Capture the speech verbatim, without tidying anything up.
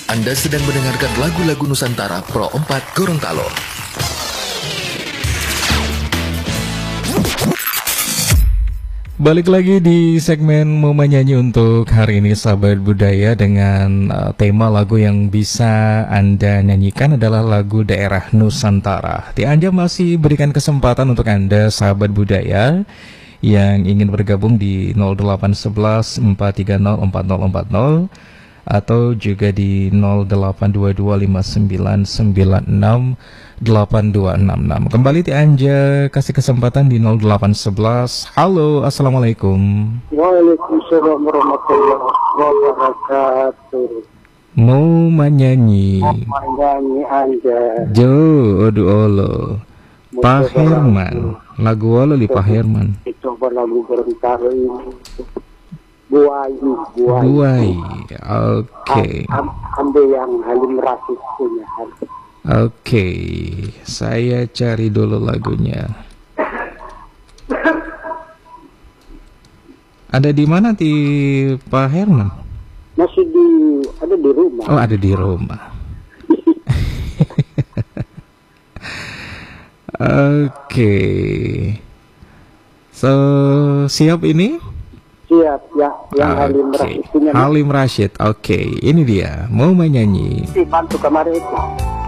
Anda sedang mendengarkan lagu-lagu Nusantara Pro empat Gorontalo. Balik lagi di segmen Momen Nyanyi untuk hari ini, sahabat budaya, dengan uh, tema lagu yang bisa Anda nyanyikan adalah lagu daerah Nusantara. Di Anda masih berikan kesempatan untuk Anda, sahabat budaya, yang ingin bergabung di nol delapan satu satu empat tiga nol empat nol empat nol atau juga di nol delapan dua dua lima sembilan sembilan enam delapan dua enam enam. Kembali di Anja kasih kesempatan di nol delapan sebelas. Halo, assalamualaikum. Waalaikumsalam warahmatullahi wabarakatuh. Mau menyanyi? Mau menyanyi Anja. Jo, odu olo. Pak Herman, lagu olo li Pak Herman. Itu lagu Gorontalo ini. Buai, buai. Buai, oke. Okay. Am, ambil yang Halim Rasid punya. Oke, okay. Saya cari dulu lagunya. Ada di mana di Pak Herman? Masih di, ada di rumah. Oh, ada di rumah. Oke. Okay. So, siap ini? Siap, ya, yang okay. Halim Rasid punya. Halim Rasid, oke. Okay. Ini dia, mau menyanyi. Si bantu kemarin itu.